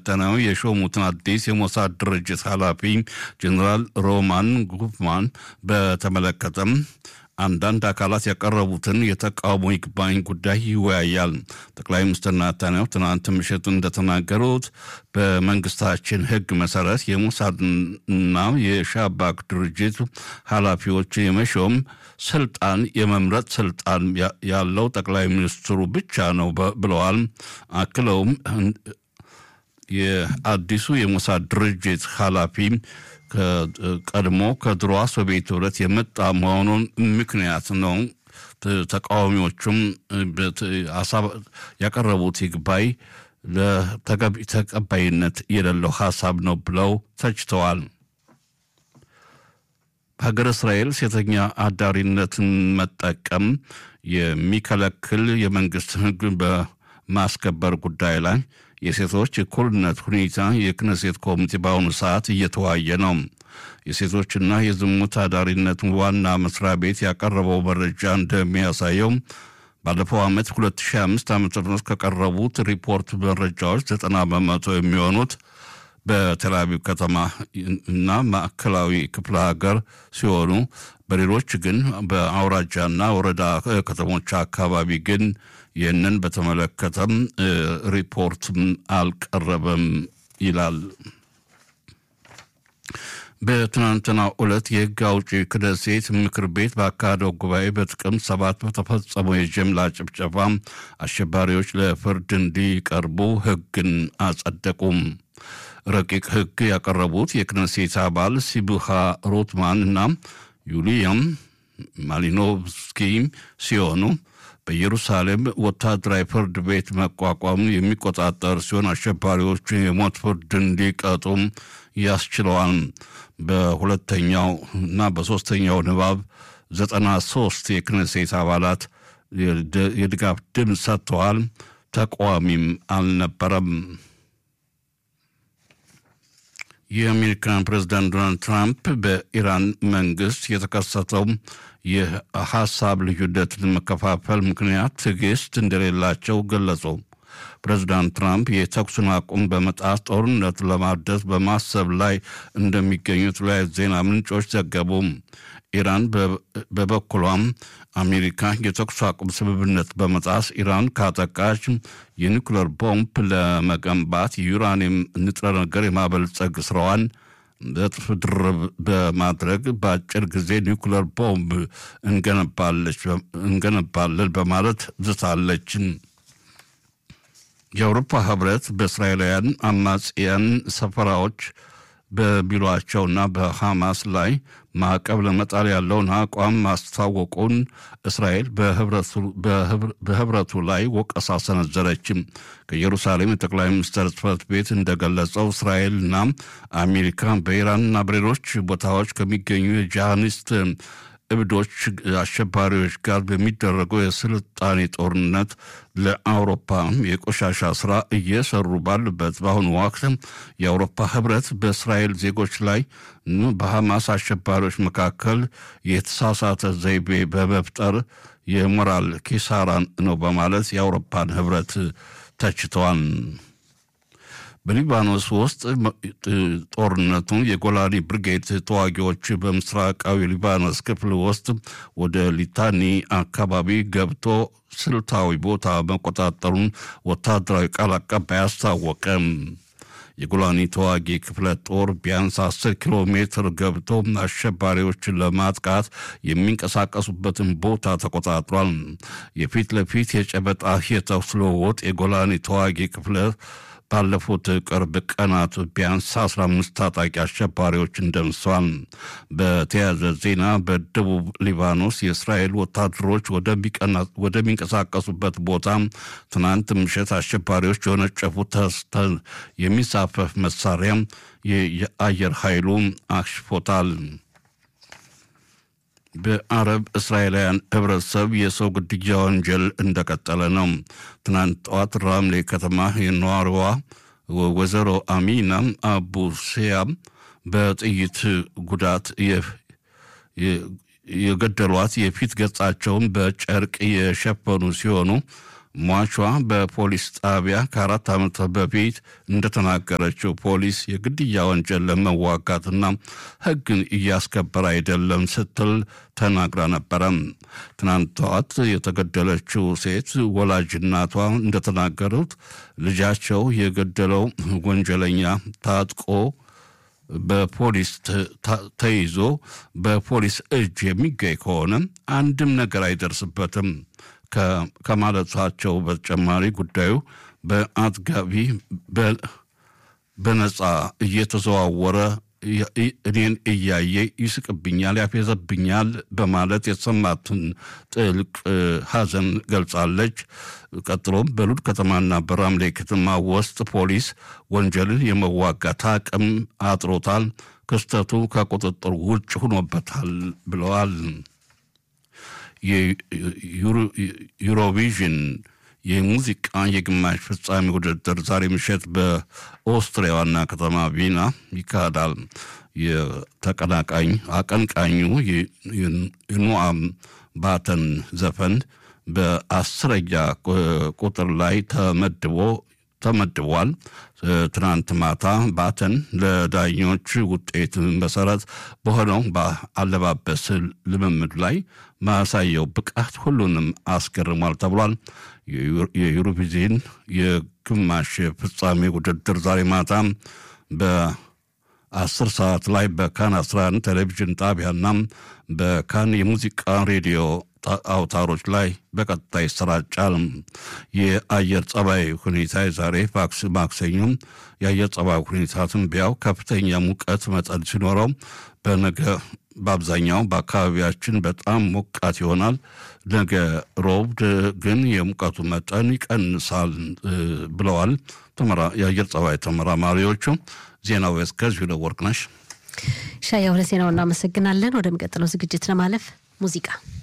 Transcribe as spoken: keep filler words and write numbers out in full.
ናታንያሁ የሾሙትን አዲስ የሞሳድ ድርጅት ኃላፊ ጀነራል ሮማን ጉፍማን በተመለከተም አንዳንድ አካላት ያቀረቡትን የተቃውሞ ይግባኝ ጉዳይ ይወያያል። ጠቅላይ ሚኒስትር ናታንያሁ ትናንት ምሽት እንደተናገሩት በመንግስታችን ሕግ መሰረት የሞሳድና የሻባክ ድርጅት ኃላፊዎች የመሾም ስልጣን የመምረጥ ስልጣን ያለው ጠቅላይ ሚኒስትሩ ብቻ ነው ብለዋል። አክለውም የአዲሱ የሞሳድ ድርጅት ኃላፊ ከቀድሞ ከድሮ ሶቪየት ህብረት የመጣ መሆኑን ምክንያት ነው ተቃዋሚዎቹም ሐሳብ ያቀረቡት ይግባይ ለተቀባይነት የሌለው ሐሳብ ነው ብለው ተችተዋል። በሀገረ እስራኤል ሴተኛ አዳሪነትን መጠቀም የሚከለክል የመንግስት ህግ በማስከበር ጉዳይ ላይ የሴቶች እኩልነት ሁኔታ የክነሴት ኮሚቴ በአሁኑ ሰዓት እየተወያየ ነው። የሴቶችና የዝሙት አዳሪነት ዋና መስሪያ ቤት ያቀረበው መረጃ እንደሚያሳየው ባለፈው ዓመት ሁለት ሺህ አምስት ዓመተ ምህረት ከቀረቡት ሪፖርት መረጃዎች ዘጠና በመቶ የሚሆኑት በቴል አቪቭ ከተማ እና ማዕከላዊ ክፍለ ሀገር ሲሆኑ በሌሎች ግን በአውራጃና ወረዳ ከተሞች አካባቢ ግን ይህንን በተመለከተም ሪፖርት አልቀረበም ይላል። በትናንትናው ዕለት የሕግ አውጪ ክነሴት ምክር ቤት ባካሄደው ጉባኤ በጥቅምት ሰባት በተፈጸመው የጅምላ ጭፍጨፋ አሸባሪዎች ለፍርድ እንዲቀርቡ ሕግን አጸደቁም። ረቂቅ ሕግ ያቀረቡት የክነሴት አባል ሲቡሃ ሮትማን እና ዩሊያም ማሊኖቭስኪ ሲሆኑ በኢየሩሳሌም ወታደራዊ ፍርድ ቤት መቋቋሙ የሚቆጣጠር ሲሆን አሸባሪዎቹ የሞት ፍርድ እንዲቀጡም ያስችለዋል። በሁለተኛው እና በሶስተኛው ንባብ ዘጠና ሶስት የክነሴት አባላት የድጋፍ ድምፅ ሰጥተዋል። ተቃዋሚም አልነበረም። የአሜሪካን ፕሬዝዳንት ዶናልድ ትራምፕ በኢራን መንግስት የተከሰተው የሐሳብ ልዩነትን መከፋፈል ምክንያት ትዕግስት እንደሌላቸው ገለጹ። ፕሬዝዳንት ትራምፕ የተኩስን አቁም በመጣስ ጦርነት ለማደስ በማሰብ ላይ እንደሚገኙት ላይ ዜና ምንጮች ዘገቡ። ኢራን በበኩሏም አሜሪካ የተኩስ አቁም ስምምነት በመጣስ ኢራን ካጠቃች የኒውክሌር ቦምብ ለመገንባት የዩራኒየም ንጥረ ነገር የማበልጸግ ስራዋን በጥፍ ድርብ በማድረግ በአጭር ጊዜ ኒውክሌር ቦምብ እንገነባለች እንገነባለን በማለት ዝታለች። የአውሮፓ ህብረት በእስራኤላውያን አማጽያን ሰፈራዎች በቢሏቸውና በሐማስ ላይ ማዕቀብ ለመጣል ያለውን አቋም ማስታወቁን እስራኤል በህብረቱ ላይ ወቀሳ ሰነዘረች። ከኢየሩሳሌም የጠቅላይ ሚኒስትር ጽሕፈት ቤት እንደገለጸው እስራኤልና አሜሪካ በኢራንና በሌሎች ቦታዎች ከሚገኙ የጂሃዲስት እብዶች አሸባሪዎች ጋር በሚደረገው የስልጣኔ ጦርነት ለአውሮፓ የቆሻሻ ስራ እየሰሩ ባሉበት በአሁኑ ወቅት የአውሮፓ ህብረት በእስራኤል ዜጎች ላይ በሐማስ አሸባሪዎች መካከል የተሳሳተ ዘይቤ በመፍጠር የሞራል ኪሳራን ነው በማለት የአውሮፓን ህብረት ተችተዋል። በሊባኖስ ውስጥ ጦርነቱ የጎላኒ ብርጌድ ተዋጊዎች በምስራቃዊ ሊባኖስ ክፍል ውስጥ ወደ ሊታኒ አካባቢ ገብቶ ስልታዊ ቦታ መቆጣጠሩን ወታደራዊ ቃል አቀባይ አስታወቀ። የጎላኒ ተዋጊ ክፍለ ጦር ቢያንስ አስር ኪሎ ሜትር ገብቶ አሸባሪዎችን ለማጥቃት የሚንቀሳቀሱበትን ቦታ ተቆጣጥሯል። የፊት ለፊት የጨበጣ የተኩስ ልውውጥ የጎላኒ ተዋጊ ክፍለ ባለፉት ቅርብ ቀናት ቢያንስ አስራ አምስት ታጣቂ አሸባሪዎችን ደምስሷል። በተያያዘ ዜና በደቡብ ሊባኖስ የእስራኤል ወታደሮች ወደሚንቀሳቀሱበት ቦታ ትናንት ምሽት አሸባሪዎች የወነጨፉት የሚሳፈፍ መሳሪያ የአየር ኃይሉ አክሽፎታል። በአረብ እስራኤላውያን ህብረተሰብ የሰው ግድያ ወንጀል እንደቀጠለ ነው። ትናንት ጠዋት ራምሌ ከተማ የነዋሪዋ ወይዘሮ አሚና አቡ ሲያም በጥይት ጉዳት የገደሏት የፊት ገጻቸውን በጨርቅ የሸፈኑ ሲሆኑ ሟቿ በፖሊስ ጣቢያ ከአራት ዓመት በፊት እንደተናገረችው ፖሊስ የግድያ ወንጀል ለመዋጋትና ሕግን እያስከበረ አይደለም ስትል ተናግራ ነበረ። ትናንት ጠዋት የተገደለችው ሴት ወላጅ እናቷ እንደተናገሩት ልጃቸው የገደለው ወንጀለኛ ታጥቆ በፖሊስ ተይዞ በፖሊስ እጅ የሚገኝ ከሆነ አንድም ነገር አይደርስበትም ከማለታቸው በተጨማሪ ጉዳዩ በአጥጋቢ በነጻ እየተዘዋወረ እኔን እያየ ይስቅብኛል፣ ያፌዘብኛል በማለት የተሰማትን ጥልቅ ሐዘን ገልጻለች። ቀጥሎም በሉድ ከተማና በራምሌ ከተማ ውስጥ ፖሊስ ወንጀልን የመዋጋት አቅም አጥሮታል፣ ክስተቱ ከቁጥጥር ውጭ ሆኖበታል ብለዋል። የዩሮቪዥን የሙዚቃ የግማሽ ፍጻሜ ውድድር ዛሬ ምሽት በኦስትሪያ ዋና ከተማ ቪና ይካሄዳል። የተቀናቃኝ አቀንቃኙ የኖአም ባተን ዘፈን በአስረኛ ቁጥር ላይ ተመድቦ ተመድቧል። ትናንት ማታ ባተን ለዳኞች ውጤት መሰረት በሆነው በአለባበስ ልምምድ ላይ ማሳየው ብቃት ሁሉንም አስገርሟል ተብሏል። የዩሮቪዥን የግማሽ ፍጻሜ ውድድር ዛሬ ማታ በአስር ሰዓት ላይ በካን አስራ አንድ ቴሌቪዥን ጣቢያና በካን የሙዚቃ ሬዲዮ አውታሮች ላይ በቀጥታ ይሰራጫል። የአየር ጸባይ ሁኔታ ዛሬ ፋክስ ማክሰኞ የአየር ጸባይ ሁኔታ ትንበያው ከፍተኛ ሙቀት መጠን ሲኖረው በነገ በአብዛኛው በአካባቢያችን በጣም ሞቃት ይሆናል። ነገ ሮብ ግን የሙቀቱ መጠን ይቀንሳል ብለዋል የአየር ጸባይ ተመራማሪዎቹ። ዜናው እስከዚሁ ነው። ወርቅነሽ ሻያው ለዜናው እናመሰግናለን። ወደሚቀጥለው ዝግጅት ለማለፍ ሙዚቃ